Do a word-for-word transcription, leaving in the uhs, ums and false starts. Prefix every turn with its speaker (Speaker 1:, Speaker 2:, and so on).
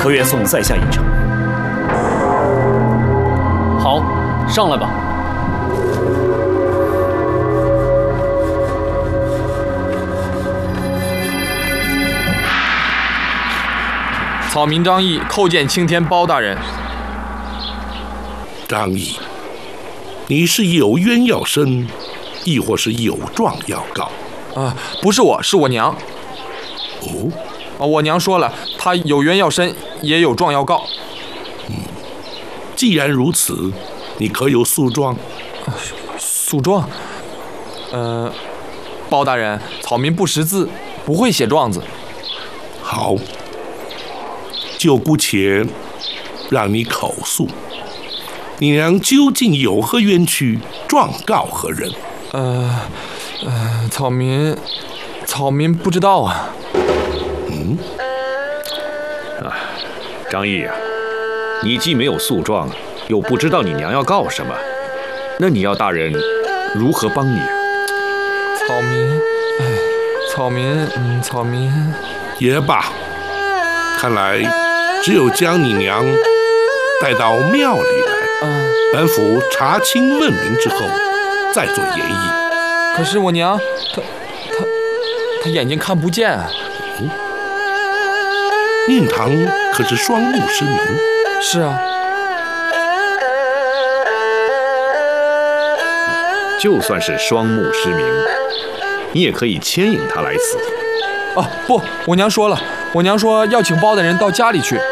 Speaker 1: 可原送在下一程。
Speaker 2: 好，上来吧。
Speaker 3: 草民张毅叩见青天包大人。
Speaker 4: 张毅，你是有冤要伸，亦或是有状要告？
Speaker 3: 啊，不是我，是我娘。
Speaker 4: 哦，
Speaker 3: 啊，我娘说了，她有冤要伸，也有状要告。
Speaker 4: 嗯，既然如此，你可有诉状？
Speaker 3: 啊、诉状？呃，包大人，草民不识字，不会写状子。
Speaker 4: 好，就姑且让你口诉。你娘究竟有何冤屈，状告何人？
Speaker 3: 呃，呃，草民，草民不知道啊。
Speaker 4: 嗯，
Speaker 1: 啊，张毅啊，你既没有诉状，又不知道你娘要告什么，那你要大人如何帮你啊？
Speaker 3: 草民，哎，草民，嗯，草民
Speaker 4: 也罢，看来只有将你娘带到庙里来。
Speaker 3: 嗯，
Speaker 4: 本府查清问明之后，再做言议。
Speaker 3: 可是我娘，她，她，她眼睛看不见。
Speaker 4: 嗯，宁堂可是双目失明？
Speaker 3: 是啊。
Speaker 1: 就算是双目失明，你也可以牵引他来此。
Speaker 3: 哦，不，我娘说了，我娘说要请包大人到家里去。